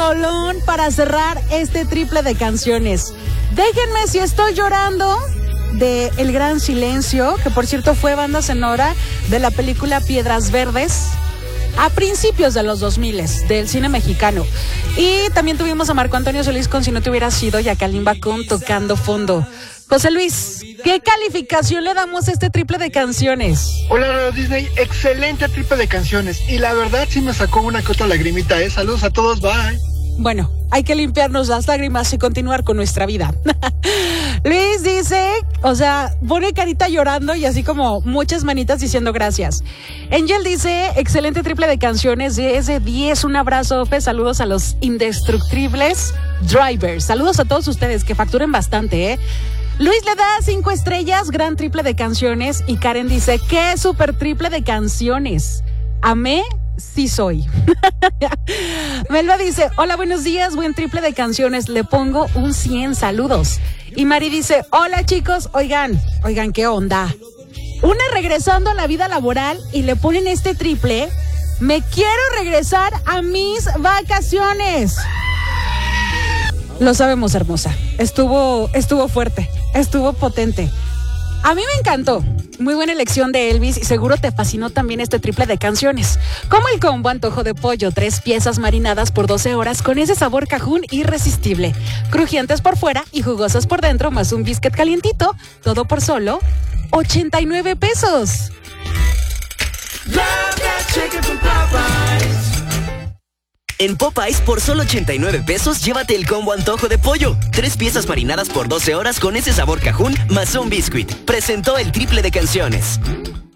rolón para cerrar este triple de canciones. Déjenme si estoy llorando de El Gran Silencio, que por cierto fue banda sonora de la película Piedras Verdes a principios de los 2000 del cine mexicano. Y también tuvimos a Marco Antonio Solís con Si no te hubieras sido y a Kalimba con Tocando Fondo. José Luis, ¿qué calificación le damos a este triple de canciones? Hola, Radio Disney, excelente triple de canciones. Y la verdad sí me sacó una que otra lagrimita, ¿eh? Saludos a todos, bye. Bueno, hay que limpiarnos las lágrimas y continuar con nuestra vida. Luis dice, o sea, pone carita llorando y así como muchas manitas diciendo gracias. Angel dice, excelente triple de canciones, 10 de 10, un abrazo, Fe, saludos a los indestructibles drivers. Saludos a todos ustedes, que facturen bastante, ¿eh? Luis le da 5 estrellas, gran triple de canciones. Y Karen dice, qué súper triple de canciones. Amé, sí soy. Melba dice, hola, buenos días, buen triple de canciones. Le pongo un 100, saludos. Y Mari dice, hola chicos, oigan, ¿qué onda? Una regresando a la vida laboral y le ponen este triple. Me quiero regresar a mis vacaciones. Lo sabemos, hermosa. Estuvo fuerte, estuvo potente. A mí me encantó. Muy buena elección de Elvis y seguro te fascinó también este triple de canciones. Como el combo antojo de pollo, 3 piezas marinadas por 12 horas con ese sabor cajún irresistible. Crujientes por fuera y jugosas por dentro, más un biscuit calientito. Todo por solo 89 pesos. En Popeyes, por solo 89 pesos, llévate el combo antojo de pollo. 3 piezas marinadas por 12 horas con ese sabor cajún, más un biscuit. Presentó el triple de canciones.